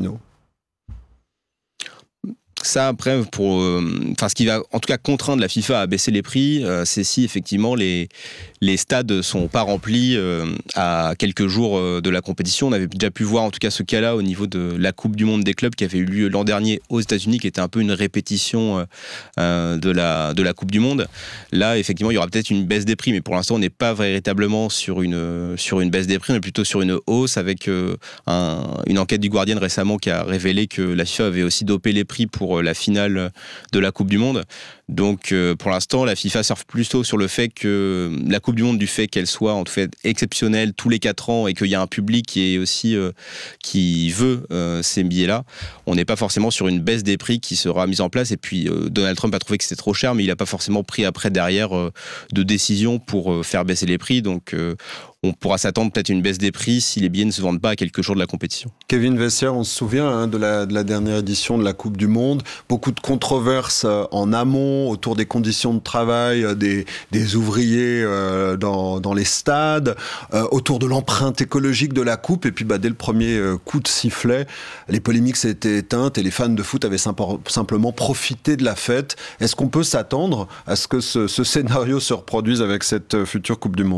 Ça, après, pour, euh, enfin, ce qui va en tout cas contraindre la FIFA à baisser les prix, euh, c'est si effectivement les, les stades ne sont pas remplis euh, à quelques jours euh, de la compétition. On avait déjà pu voir en tout cas ce cas-là au niveau de la Coupe du Monde des clubs qui avait eu lieu l'an dernier aux États-Unis, qui était un peu une répétition euh, de, la, de la Coupe du Monde. Là, effectivement, il y aura peut-être une baisse des prix, mais pour l'instant, on n'est pas véritablement sur une, sur une baisse des prix, mais plutôt sur une hausse avec euh, un, une enquête du Guardian récemment qui a révélé que la FIFA avait aussi dopé les prix pour la finale de la Coupe du Monde. Donc euh, pour l'instant, la FIFA surfe plutôt sur le fait que la Coupe du Monde, du fait qu'elle soit en fait exceptionnelle tous les quatre ans et qu'il y a un public qui est aussi euh, qui veut euh, ces billets-là, on n'est pas forcément sur une baisse des prix qui sera mise en place. Et puis euh, Donald Trump a trouvé que c'était trop cher, mais il n'a pas forcément pris après derrière euh, de décision pour euh, faire baisser les prix. Donc euh, on pourra s'attendre peut-être à une baisse des prix si les billets ne se vendent pas à quelques jours de la compétition. Kevin Vessière, on se souvient hein, de, la, de la dernière édition de la Coupe du Monde. Beaucoup de controverses en amont autour des conditions de travail des, des ouvriers euh, dans, dans les stades, euh, autour de l'empreinte écologique de la Coupe. Et puis bah, dès le premier euh, coup de sifflet, les polémiques s'étaient éteintes et les fans de foot avaient simp- simplement profité de la fête. Est-ce qu'on peut s'attendre à ce que ce, ce scénario se reproduise avec cette future Coupe du Monde ?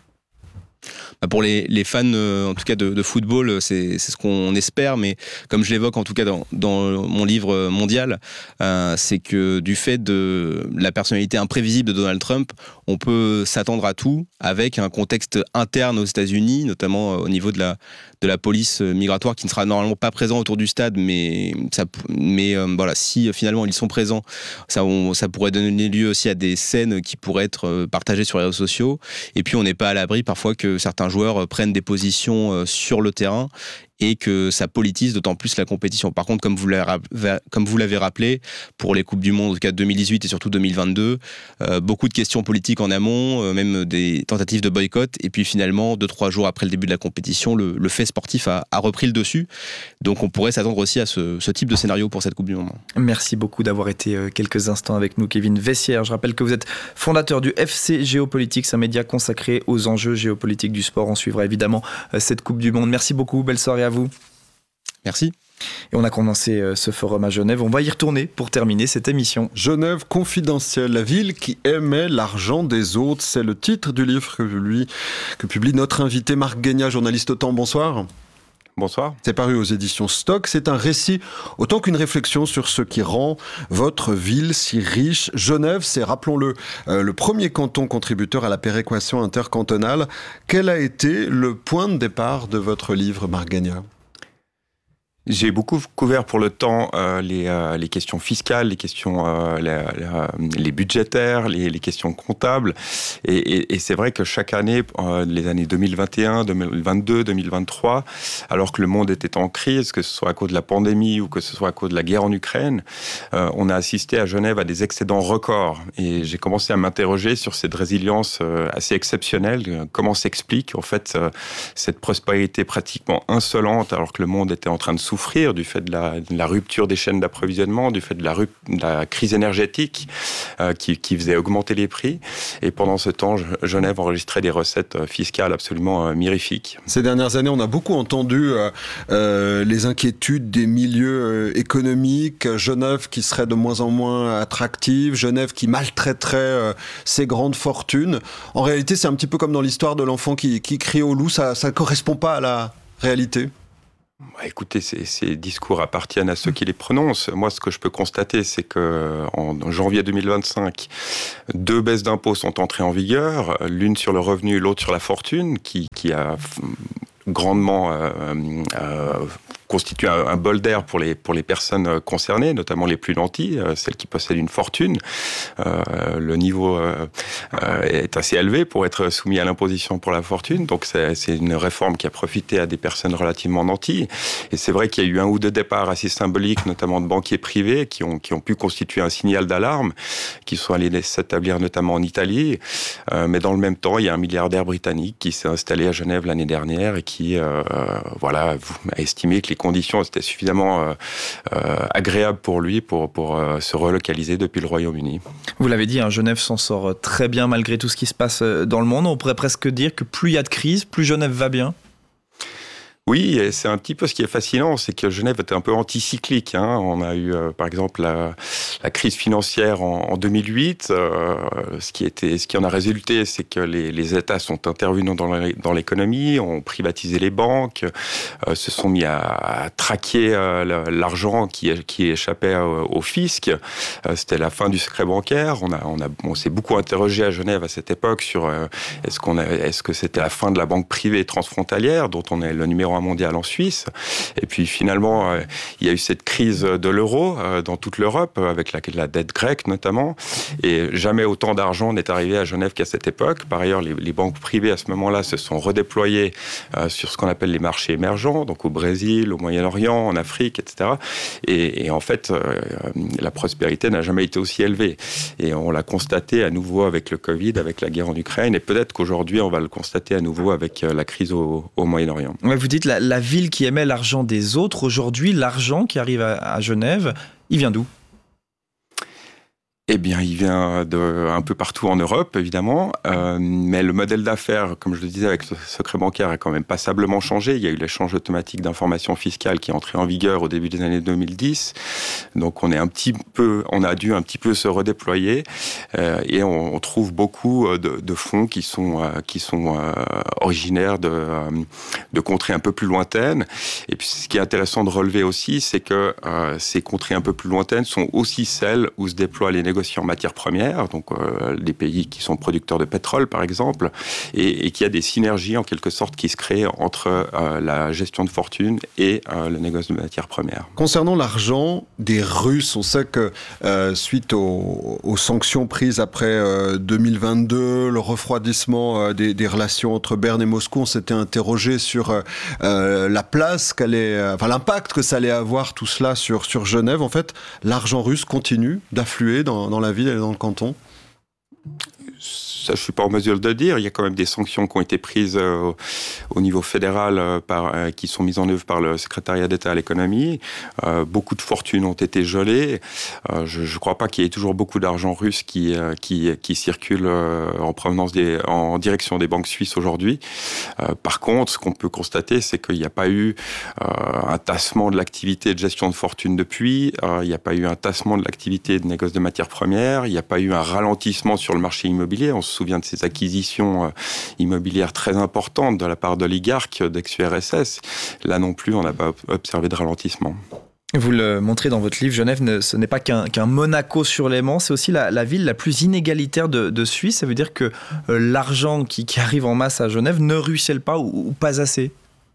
Pour les, les fans, euh, en tout cas de, de football, c'est, c'est ce qu'on espère, mais comme je l'évoque en tout cas dans, dans mon livre mondial, euh, c'est que du fait de la personnalité imprévisible de Donald Trump, on peut s'attendre à tout avec un contexte interne aux États-Unis, notamment au niveau de la, de la police migratoire qui ne sera normalement pas présent autour du stade, mais, ça, mais euh, voilà, si finalement ils sont présents, ça, on, ça pourrait donner lieu aussi à des scènes qui pourraient être partagées sur les réseaux sociaux. Et puis on n'est pas à l'abri parfois que certains joueurs prennent des positions sur le terrain et que ça politise d'autant plus la compétition. Par contre, comme vous l'avez, comme vous l'avez rappelé, pour les Coupes du Monde, en tout cas deux mille dix-huit et surtout deux mille vingt-deux, euh, beaucoup de questions politiques en amont, euh, même des tentatives de boycott, et puis finalement, deux, trois jours après le début de la compétition, le, le fait sportif a, a repris le dessus. Donc on pourrait s'attendre aussi à ce, ce type de scénario pour cette Coupe du Monde. Merci beaucoup d'avoir été quelques instants avec nous, Kevin Vessière. Je rappelle que vous êtes fondateur du F C Géopolitique, un média consacré aux enjeux géopolitiques du sport. On suivra évidemment cette Coupe du Monde. Merci beaucoup, belle soirée à vous. Merci. Et on a commencé ce forum à Genève. On va y retourner pour terminer cette émission. Genève confidentielle, la ville qui aimait l'argent des autres. C'est le titre du livre que, lui, que publie notre invité Marc Guénia, journaliste au Temps. Bonsoir. Bonsoir. C'est paru aux éditions Stock. C'est un récit autant qu'une réflexion sur ce qui rend votre ville si riche. Genève, c'est, rappelons-le, euh, le premier canton contributeur à la péréquation intercantonale. Quel a été le point de départ de votre livre, Marc Guénia ? J'ai beaucoup couvert pour le temps euh, les, euh, les questions fiscales, les questions euh, les, les budgétaires, les, les questions comptables. Et, et, et c'est vrai que chaque année, euh, les années deux mille vingt et un, deux mille vingt-deux, deux mille vingt-trois, alors que le monde était en crise, que ce soit à cause de la pandémie ou que ce soit à cause de la guerre en Ukraine, euh, on a assisté à Genève à des excédents records. Et j'ai commencé à m'interroger sur cette résilience euh, assez exceptionnelle. Comment s'explique en fait euh, cette prospérité pratiquement insolente alors que le monde était en train de souffrir du fait de la, de la rupture des chaînes d'approvisionnement, du fait de la, de la crise énergétique euh, qui, qui faisait augmenter les prix. Et pendant ce temps, Genève enregistrait des recettes fiscales absolument euh, mirifiques. Ces dernières années, on a beaucoup entendu euh, euh, les inquiétudes des milieux euh, économiques. Genève qui serait de moins en moins attractive, Genève qui maltraiterait euh, ses grandes fortunes. En réalité, c'est un petit peu comme dans l'histoire de l'enfant qui, qui crie au loup, ça ne correspond pas à la réalité. Bah, écoutez, ces, ces discours appartiennent à ceux qui les prononcent. Moi, ce que je peux constater, c'est que en janvier deux mille vingt-cinq, deux baisses d'impôts sont entrées en vigueur, l'une sur le revenu, l'autre sur la fortune, qui, qui a grandement euh, euh, constitue un, un bol d'air pour les, pour les personnes concernées, notamment les plus nantis, euh, celles qui possèdent une fortune. Euh, le niveau euh, euh, est assez élevé pour être soumis à l'imposition pour la fortune, donc c'est, c'est une réforme qui a profité à des personnes relativement nantis. Et c'est vrai qu'il y a eu un ou deux départs assez symboliques, notamment de banquiers privés, qui ont, qui ont pu constituer un signal d'alarme, qui sont allés s'établir notamment en Italie. Euh, mais dans le même temps, il y a un milliardaire britannique qui s'est installé à Genève l'année dernière et qui euh, voilà, a estimé que les conditions étaient suffisamment euh, euh, agréables pour lui pour, pour euh, se relocaliser depuis le Royaume-Uni. Vous l'avez dit, hein, Genève s'en sort très bien malgré tout ce qui se passe dans le monde. On pourrait presque dire que plus il y a de crise, plus Genève va bien. Oui, et c'est un petit peu ce qui est fascinant, c'est que Genève était un peu anticyclique. Hein. On a eu, euh, par exemple, la, la crise financière en, en deux mille huit. Euh, ce, qui était, ce qui en a résulté, c'est que les, les États sont intervenus dans, la, dans l'économie, ont privatisé les banques, euh, se sont mis à, à traquer euh, l'argent qui, qui échappait au, au fisc. Euh, c'était la fin du secret bancaire. On, a, on, a, on s'est beaucoup interrogé à Genève à cette époque sur euh, est-ce, qu'on a, est-ce que c'était la fin de la banque privée transfrontalière, dont on est le numéro mondial en Suisse. Et puis finalement, euh, il y a eu cette crise de l'euro euh, dans toute l'Europe, avec la, la dette grecque notamment. Et jamais autant d'argent n'est arrivé à Genève qu'à cette époque. Par ailleurs, les, les banques privées à ce moment-là se sont redéployées euh, sur ce qu'on appelle les marchés émergents, donc au Brésil, au Moyen-Orient, en Afrique, et cetera. Et, et en fait, euh, la prospérité n'a jamais été aussi élevée. Et on l'a constaté à nouveau avec le Covid, avec la guerre en Ukraine. Et peut-être qu'aujourd'hui, on va le constater à nouveau avec la crise au, au Moyen-Orient. Ouais, vous dites La, la ville qui aimait l'argent des autres, aujourd'hui, l'argent qui arrive à, à Genève, il vient d'où ? Eh bien, il vient de un peu partout en Europe, évidemment, euh, mais le modèle d'affaires, comme je le disais, avec le secret bancaire, a quand même passablement changé. Il y a eu l'échange automatique d'informations fiscales qui est entré en vigueur au début des années deux mille dix. Donc, on est un petit peu, on a dû un petit peu se redéployer euh, et on, on trouve beaucoup de, de fonds qui sont euh, qui sont euh, originaires de euh, de contrées un peu plus lointaines. Et puis, ce qui est intéressant de relever aussi, c'est que euh, ces contrées un peu plus lointaines sont aussi celles où se déploient les négociations en matières premières, donc euh, des pays qui sont producteurs de pétrole par exemple, et, et qu'il y a des synergies en quelque sorte qui se créent entre euh, la gestion de fortune et euh, le négoce de matières premières. Concernant l'argent des Russes, on sait que euh, suite aux, aux sanctions prises après euh, deux mille vingt-deux, le refroidissement euh, des, des relations entre Berne et Moscou, on s'était interrogé sur euh, la place qu'allait, enfin l'impact que ça allait avoir tout cela sur, sur Genève. En fait, l'argent russe continue d'affluer dans dans la ville et dans le canton ? Ça, je ne suis pas en mesure de le dire. Il y a quand même des sanctions qui ont été prises euh, au niveau fédéral, euh, par, euh, qui sont mises en œuvre par le secrétariat d'État à l'économie. Euh, beaucoup de fortunes ont été gelées. Euh, je ne crois pas qu'il y ait toujours beaucoup d'argent russe qui, euh, qui, qui circule euh, en provenance des, en direction des banques suisses aujourd'hui. Euh, par contre, ce qu'on peut constater, c'est qu'il n'y a pas eu euh, un tassement de l'activité de gestion de fortune depuis. Euh, il n'y a pas eu un tassement de l'activité de négoce de matières premières. Il n'y a pas eu un ralentissement sur le marché immobilier. On se souvient de ces acquisitions immobilières très importantes de la part d'oligarques d'ex-U R S S. Là non plus, on n'a pas observé de ralentissement. Vous le montrez dans votre livre, Genève, ne, ce n'est pas qu'un, qu'un Monaco sur Léman, c'est aussi la, la ville la plus inégalitaire de, de Suisse. Ça veut dire que euh, l'argent qui, qui arrive en masse à Genève ne ruisselle pas ou, ou pas assez ?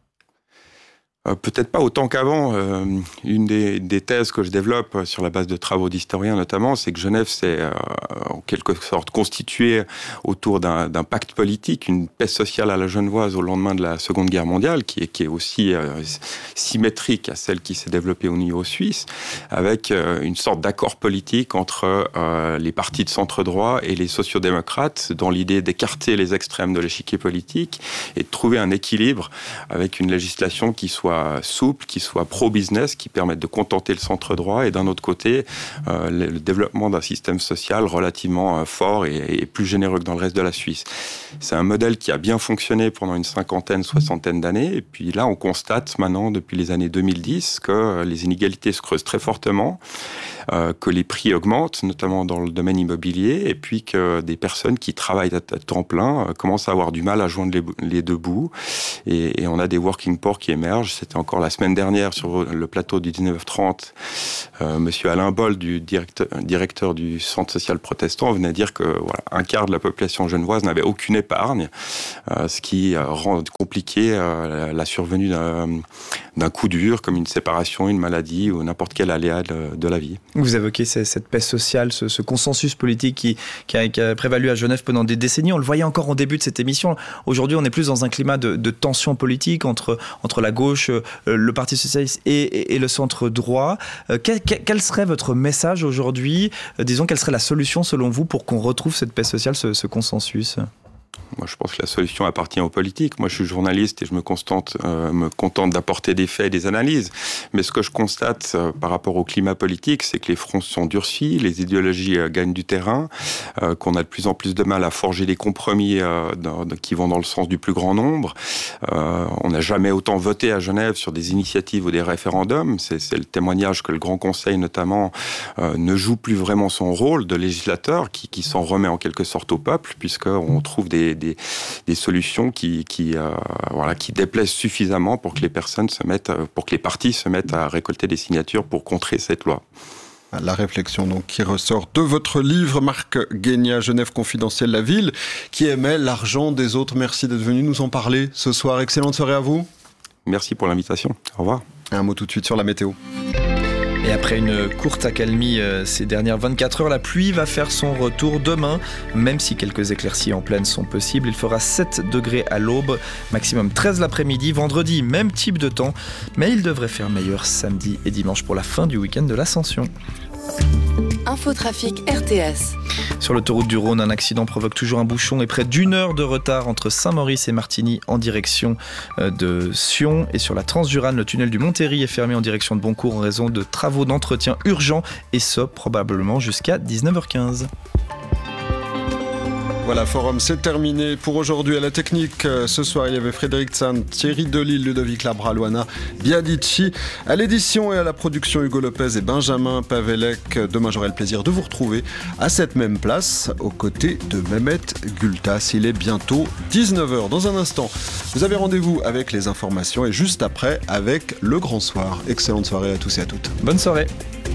Euh, peut-être pas autant qu'avant. Euh, une des, des thèses que je développe sur la base de travaux d'historiens notamment, c'est que Genève s'est euh, en quelque sorte constituée autour d'un, d'un pacte politique, une paix sociale à la genevoise au lendemain de la Seconde Guerre mondiale, qui est, qui est aussi euh, symétrique à celle qui s'est développée au niveau suisse, avec euh, une sorte d'accord politique entre euh, les partis de centre-droit et les sociodémocrates, dans l'idée d'écarter les extrêmes de l'échiquier politique et de trouver un équilibre avec une législation qui soit soit souple, qui soit pro-business, qui permette de contenter le centre droit, et d'un autre côté, euh, le, le développement d'un système social relativement euh, fort et, et plus généreux que dans le reste de la Suisse. C'est un modèle qui a bien fonctionné pendant une cinquantaine, soixantaine d'années, et puis là, on constate maintenant, depuis les années deux mille dix, que les inégalités se creusent très fortement, euh, que les prix augmentent, notamment dans le domaine immobilier, et puis que des personnes qui travaillent à temps plein euh, commencent à avoir du mal à joindre les, les deux bouts, et, et on a des working poor qui émergent. C'était encore la semaine dernière sur le plateau du dix-neuf heures trente, euh, Monsieur Alain Boll, du directeur, directeur du Centre social protestant, venait dire que voilà, un quart de la population genevoise n'avait aucune épargne, euh, ce qui euh, rend compliqué euh, la survenue d'un, d'un coup dur, comme une séparation, une maladie ou n'importe quel aléa de, de la vie. Vous évoquez cette paix sociale, ce, ce consensus politique qui, qui, a, qui a prévalu à Genève pendant des décennies. On le voyait encore en début de cette émission. Aujourd'hui, on est plus dans un climat de, de tension politique entre, entre la gauche, le Parti socialiste et, et, et le centre droit. Quel, quel serait votre message aujourd'hui ? Disons, quelle serait la solution selon vous pour qu'on retrouve cette paix sociale, ce, ce consensus ? Moi, je pense que la solution appartient aux politiques. Moi, je suis journaliste et je me contente, euh, me contente d'apporter des faits et des analyses. Mais ce que je constate euh, par rapport au climat politique, c'est que les fronts sont durcis, les idéologies euh, gagnent du terrain, euh, qu'on a de plus en plus de mal à forger des compromis euh, dans, dans, qui vont dans le sens du plus grand nombre. Euh, on n'a jamais autant voté à Genève sur des initiatives ou des référendums. C'est, c'est le témoignage que le Grand Conseil, notamment, euh, ne joue plus vraiment son rôle de législateur, qui, qui s'en remet en quelque sorte au peuple, puisqu'on trouve des Des, des solutions qui, qui, euh, voilà, qui déplaisent suffisamment pour que les personnes se mettent, pour que les partis se mettent à récolter des signatures pour contrer cette loi. La réflexion donc qui ressort de votre livre, Marc Guénia, Genève confidentielle, la ville qui aimait l'argent des autres. Merci d'être venu nous en parler ce soir. Excellente soirée à vous. Merci pour l'invitation. Au revoir. Un mot tout de suite sur la météo. Et après une courte accalmie euh, ces dernières vingt-quatre heures, la pluie va faire son retour demain. Même si quelques éclaircies en plaine sont possibles, il fera sept degrés à l'aube, maximum treize l'après-midi. Vendredi, même type de temps, mais il devrait faire meilleur samedi et dimanche pour la fin du week-end de l'Ascension. Infotrafic R T S. Sur l'autoroute du Rhône, un accident provoque toujours un bouchon et près d'une heure de retard entre Saint-Maurice et Martigny en direction de Sion. Et sur la Transjurane, le tunnel du Montéry est fermé en direction de Boncourt en raison de travaux d'entretien urgents, et ce, probablement jusqu'à dix-neuf heures quinze. Voilà, Forum, c'est terminé pour aujourd'hui. À la technique, ce soir, il y avait Frédéric Tsant, Thierry Delisle, Ludovic Labra, Luana Biadici. À l'édition et à la production, Hugo Lopez et Benjamin Pavelec. Demain, j'aurai le plaisir de vous retrouver à cette même place, aux côtés de Mehmet Gültas. Il est bientôt dix-neuf heures. Dans un instant, vous avez rendez-vous avec les informations et juste après, avec le Grand Soir. Excellente soirée à tous et à toutes. Bonne soirée.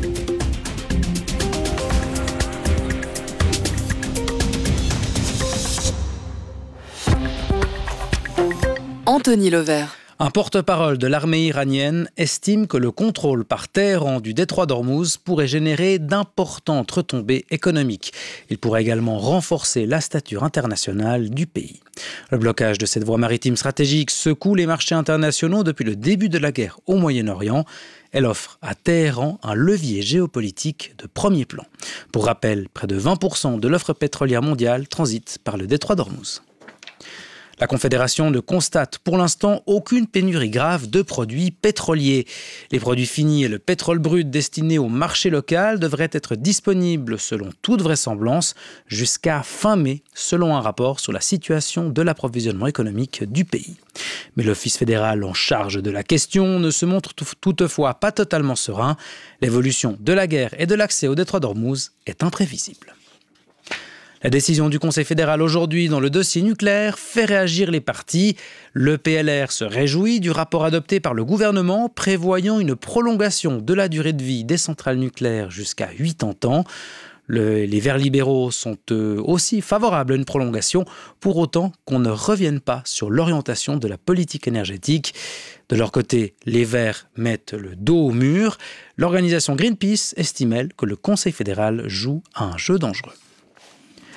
Anthony Levert. Un porte-parole de l'armée iranienne estime que le contrôle par Téhéran du détroit d'Ormuz pourrait générer d'importantes retombées économiques. Il pourrait également renforcer la stature internationale du pays. Le blocage de cette voie maritime stratégique secoue les marchés internationaux depuis le début de la guerre au Moyen-Orient. Elle offre à Téhéran un levier géopolitique de premier plan. Pour rappel, près de vingt pour cent de l'offre pétrolière mondiale transite par le détroit d'Ormuz. La Confédération ne constate pour l'instant aucune pénurie grave de produits pétroliers. Les produits finis et le pétrole brut destiné au marché local devraient être disponibles selon toute vraisemblance jusqu'à fin mai, selon un rapport sur la situation de l'approvisionnement économique du pays. Mais l'Office fédéral en charge de la question ne se montre toutefois pas totalement serein. L'évolution de la guerre et de l'accès au détroit d'Ormuz est imprévisible. La décision du Conseil fédéral aujourd'hui dans le dossier nucléaire fait réagir les partis. Le P L R se réjouit du rapport adopté par le gouvernement prévoyant une prolongation de la durée de vie des centrales nucléaires jusqu'à quatre-vingts ans. Le, les Verts libéraux sont eux aussi favorables à une prolongation, pour autant qu'on ne revienne pas sur l'orientation de la politique énergétique. De leur côté, les Verts mettent le dos au mur. L'organisation Greenpeace estime, elle, que le Conseil fédéral joue à un jeu dangereux.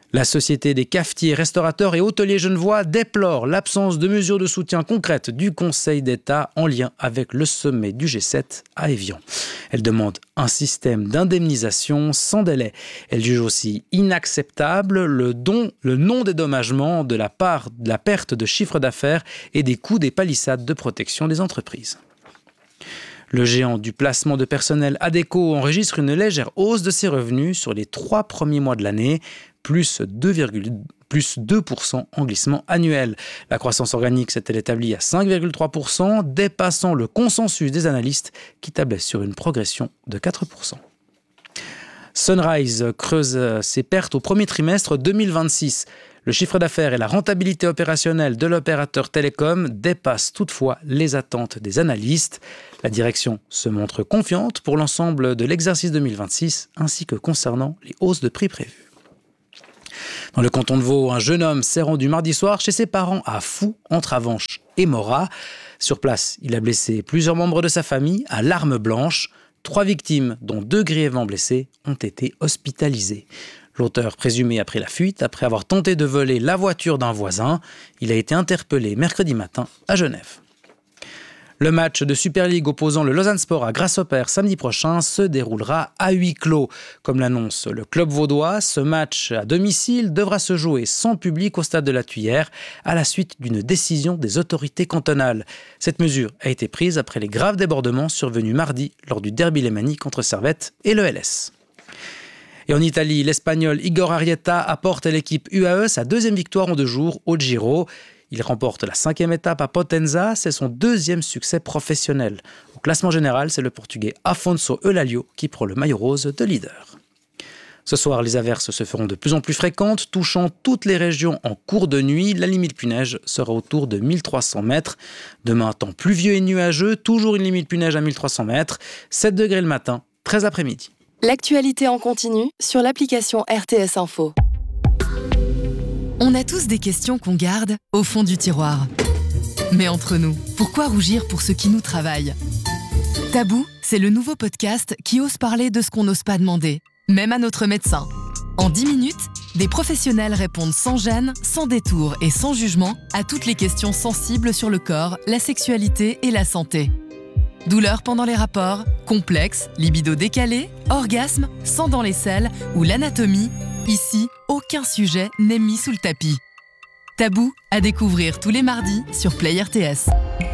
La Société des cafetiers, restaurateurs et hôteliers genevois déplore l'absence de mesures de soutien concrètes du Conseil d'État en lien avec le sommet du G sept à Évian. Elle demande un système d'indemnisation sans délai. Elle juge aussi inacceptable le, don, le non-dédommagement de la part de la perte de chiffre d'affaires et des coûts des palissades de protection des entreprises. Le géant du placement de personnel Adecco enregistre une légère hausse de ses revenus sur les trois premiers mois de l'année, plus deux virgule deux pour cent en glissement annuel. La croissance organique s'est-elle établie à cinq virgule trois pour cent, dépassant le consensus des analystes qui tablaient sur une progression de quatre pour cent. Sunrise creuse ses pertes au premier trimestre deux mille vingt-six. Le chiffre d'affaires et la rentabilité opérationnelle de l'opérateur télécom dépassent toutefois les attentes des analystes. La direction se montre confiante pour l'ensemble de l'exercice deux mille vingt-six ainsi que concernant les hausses de prix prévues. Dans le canton de Vaud, un jeune homme s'est rendu mardi soir chez ses parents à Fou, entre Avenches et Morat. Sur place, il a blessé plusieurs membres de sa famille à l'arme blanche. Trois victimes, dont deux grièvement blessés, ont été hospitalisées. L'auteur présumé a pris la fuite après avoir tenté de voler la voiture d'un voisin. Il a été interpellé mercredi matin à Genève. Le match de Super League opposant le Lausanne Sport à Grasshopper samedi prochain se déroulera à huis clos. Comme l'annonce le club vaudois, ce match à domicile devra se jouer sans public au stade de la Tuyère à la suite d'une décision des autorités cantonales. Cette mesure a été prise après les graves débordements survenus mardi lors du derby lémanique contre Servette et le L S. Et en Italie, l'Espagnol Igor Arrieta apporte à l'équipe U A E sa deuxième victoire en deux jours au Giro. Il remporte la cinquième étape à Potenza, c'est son deuxième succès professionnel. Au classement général, c'est le Portugais Afonso Eulalio qui prend le maillot rose de leader. Ce soir, les averses se feront de plus en plus fréquentes, touchant toutes les régions en cours de nuit. La limite pluie-neige sera autour de mille trois cents mètres. Demain, temps pluvieux et nuageux, toujours une limite pluie-neige à mille trois cents mètres. sept degrés le matin, treize après-midi. L'actualité en continu sur l'application R T S Info. On a tous des questions qu'on garde au fond du tiroir. Mais entre nous, pourquoi rougir pour ce qui nous travaille ? Tabou, c'est le nouveau podcast qui ose parler de ce qu'on n'ose pas demander, même à notre médecin. En dix minutes, des professionnels répondent sans gêne, sans détour et sans jugement à toutes les questions sensibles sur le corps, la sexualité et la santé. Douleurs pendant les rapports, complexes, libido décalé, orgasme, sang dans les selles ou l'anatomie, ici, aucun sujet n'est mis sous le tapis. Tabou à découvrir tous les mardis sur Play R T S.